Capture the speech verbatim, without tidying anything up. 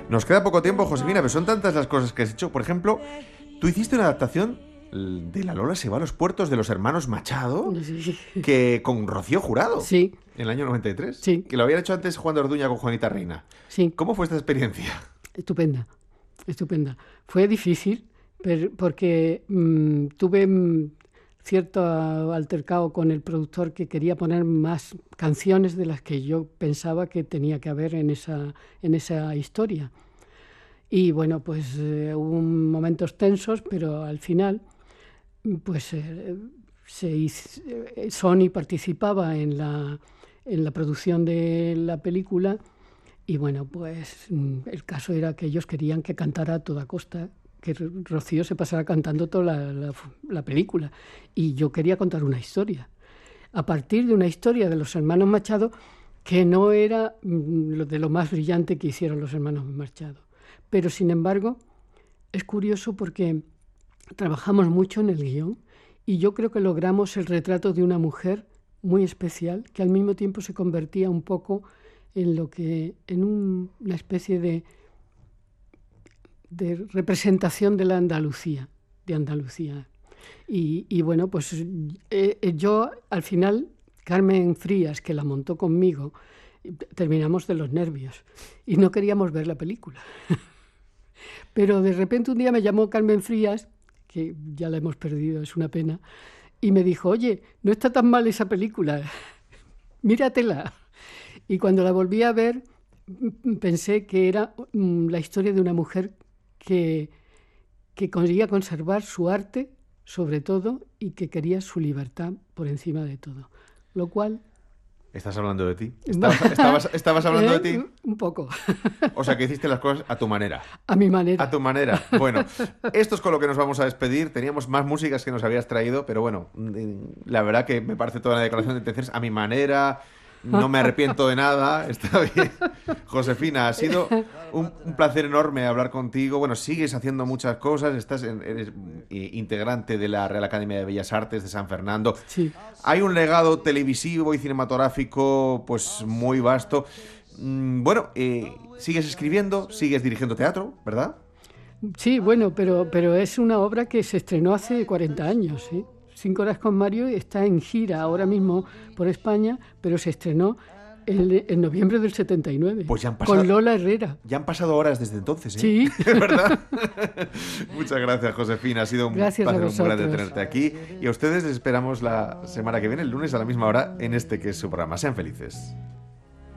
Nos queda poco tiempo, Josefina, pero son tantas las cosas que has hecho. Por ejemplo, tú hiciste una adaptación de La Lola se va a los puertos de los hermanos Machado, Sí. que con Rocío Jurado, Sí. en el año noventa y tres, Sí. que lo habían hecho antes Juan de Orduña con Juanita Reina. Sí. ¿Cómo fue esta experiencia? Estupenda, estupenda. Fue difícil pero, porque mmm, tuve mmm, cierto altercado con el productor que quería poner más canciones de las que yo pensaba que tenía que haber en esa, en esa historia. Y bueno, pues eh, hubo momentos tensos, pero al final, pues eh, se hizo, eh, Sony participaba en la, en la producción de la película. Y bueno, pues el caso era que ellos querían que cantara a toda costa, que Rocío se pasara cantando toda la, la, la película. Y yo quería contar una historia, a partir de una historia de los hermanos Machado, que no era de lo más brillante que hicieron los hermanos Machado. Pero, sin embargo, es curioso porque trabajamos mucho en el guión y yo creo que logramos el retrato de una mujer muy especial, que al mismo tiempo se convertía un poco en lo que en un, una especie de, de representación de la Andalucía, de Andalucía. Y, y bueno, pues eh, yo al final, Carmen Frías, que la montó conmigo, terminamos de los nervios y no queríamos ver la película. Pero de repente un día me llamó Carmen Frías, que ya la hemos perdido, es una pena, y me dijo, oye, no está tan mal esa película, míratela. Y cuando la volví a ver, pensé que era la historia de una mujer que, que quería conservar su arte, sobre todo, y que quería su libertad por encima de todo. Lo cual... ¿Estás hablando de ti? ¿Estabas, estabas, estabas hablando de ti? Un poco. O sea, que hiciste las cosas a tu manera. A mi manera. A tu manera. Bueno, esto es con lo que nos vamos a despedir. Teníamos más músicas que nos habías traído, pero bueno, la verdad que me parece toda la declaración de intenciones a mi manera. No me arrepiento de nada, está bien. Josefina, ha sido un, un placer enorme hablar contigo. Bueno, sigues haciendo muchas cosas, estás en, eres integrante de la Real Academia de Bellas Artes de San Fernando. Sí. Hay un legado televisivo y cinematográfico pues muy vasto. Bueno, eh, sigues escribiendo, sigues dirigiendo teatro, ¿verdad? Sí, bueno, pero, pero es una obra que se estrenó hace cuarenta años, ¿sí? Cinco horas con Mario está en gira ahora mismo por España, pero se estrenó en, en noviembre del setenta y nueve, pues ya han pasado, con Lola Herrera. Ya han pasado horas desde entonces, ¿eh? Sí. ¿Verdad? Muchas gracias, Josefina. Ha sido un gracias placer muy grande tenerte aquí. Y a ustedes les esperamos la semana que viene, el lunes a la misma hora, en este que es su programa. Sean felices.